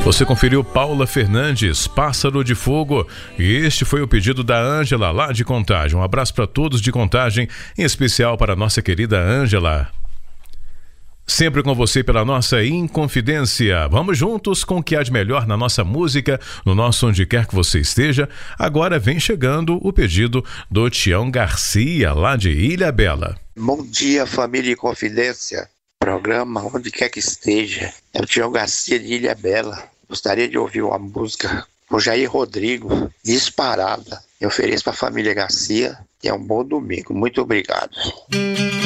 Você conferiu Paula Fernandes, Pássaro de Fogo, e este foi o pedido da Ângela, lá de Contagem. Um abraço para todos de Contagem, em especial para a nossa querida Ângela. Sempre com você pela nossa Inconfidência. Vamos juntos com o que há de melhor na nossa música, no nosso onde quer que você esteja. Agora vem chegando o pedido do Tião Garcia, lá de Ilhabela. Bom dia, família Inconfidência. Programa onde quer que esteja. É o Tião Garcia de Ilhabela. Gostaria de ouvir uma música com Jair Rodrigo, Disparada. Eu ofereço para a família Garcia e é um bom domingo. Muito obrigado.